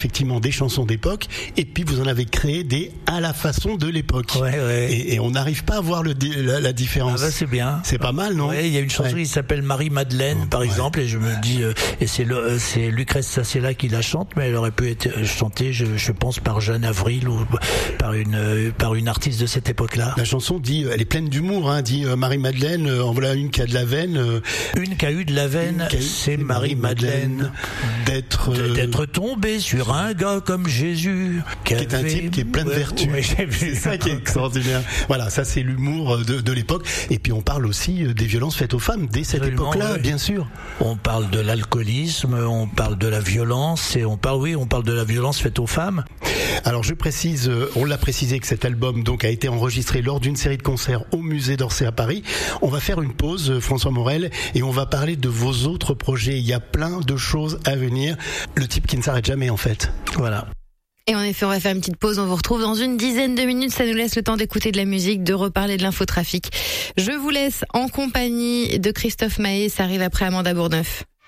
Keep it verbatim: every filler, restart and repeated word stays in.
effectivement des chansons d'époque, et puis vous en avez créé des à la façon de l'époque. Ouais, ouais. Et, et on n'arrive pas à voir le, la, la différence. Ah bah c'est bien. C'est pas mal, non? Ouais, il y a une chanson ouais. qui s'appelle Marie-Madeleine, par ouais. exemple, et je me dis, euh, et c'est, le, c'est Lucrèce Sacella qui la chante, mais elle aurait pu être chantée, je, je pense, par Jeanne Avril ou par une, euh, par une artiste de cette époque-là. La chanson dit, elle est pleine d'humour, hein, dit euh, Marie-Madeleine, euh, en voilà une qui a de la veine. Euh, une qui a eu de la veine, eu, c'est Marie-Madeleine. D'être, euh, d'être tombée sur un gars comme Jésus. Qui, qui est un type qui est plein de ouais, vertus. Ouais, c'est ça qui est extraordinaire. Voilà, ça c'est l'humour de, de l'époque. Et puis on parle aussi des violences faites aux femmes dès cette Absolument, époque-là, ouais. bien sûr. On parle de l'alcoolisme, on parle de la violence, et on parle, oui, on parle de la violence faite aux femmes. Alors je précise, on l'a précisé que cet album donc a été enregistré lors d'une série de concerts au musée d'Orsay à Paris. On va faire une pause, François Morel, et on va parler de vos autres projets. Il y a plein de choses à venir. Le type qui ne s'arrête jamais en fait. Voilà. Et en effet, on va faire une petite pause. On vous retrouve dans une dizaine de minutes. Ça nous laisse le temps d'écouter de la musique, de reparler de l'infotrafic. Je vous laisse en compagnie de Christophe Maé. Ça arrive après Amanda Bourneuf.